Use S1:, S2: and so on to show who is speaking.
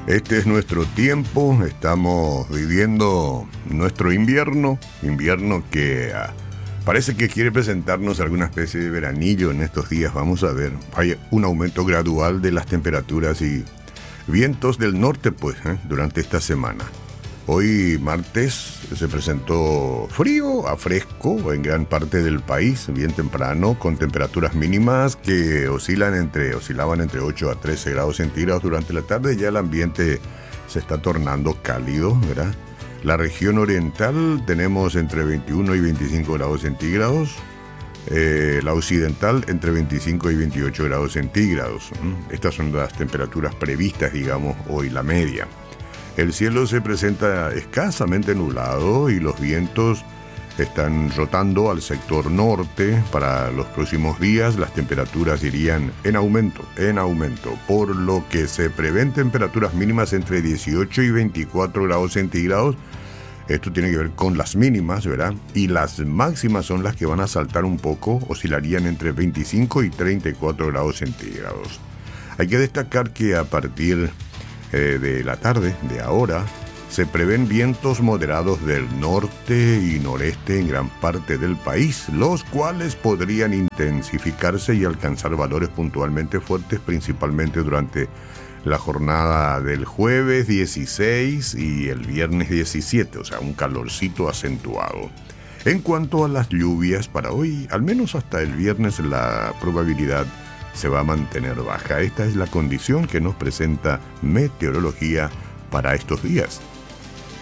S1: Este es nuestro tiempo, estamos viviendo nuestro invierno que parece que quiere presentarnos alguna especie de veranillo en estos días. Vamos a ver, hay un aumento gradual de las temperaturas y vientos del norte durante esta semana. Hoy martes se presentó frío a fresco en gran parte del país, bien temprano, con temperaturas mínimas que oscilaban entre 8 a 13 grados centígrados durante la tarde. Ya el ambiente se está tornando cálido, ¿verdad? La región oriental tenemos entre 21 y 25 grados centígrados. La occidental entre 25 y 28 grados centígrados. Estas son las temperaturas previstas, digamos, hoy la media. El cielo se presenta escasamente nublado y los vientos están rotando al sector norte. Para los próximos días las temperaturas irían en aumento, por lo que se prevén temperaturas mínimas entre 18 y 24 grados centígrados. Esto tiene que ver con las mínimas, ¿verdad? Y las máximas son las que van a saltar un poco, oscilarían entre 25 y 34 grados centígrados. Hay que destacar que a partir de la tarde, de ahora, se prevén vientos moderados del norte y noreste en gran parte del país, los cuales podrían intensificarse y alcanzar valores puntualmente fuertes, principalmente durante la jornada del jueves 16 y el viernes 17, o sea, un calorcito acentuado. En cuanto a las lluvias, para hoy, al menos hasta el viernes, la probabilidad se va a mantener baja. Esta es la condición que nos presenta meteorología para estos días.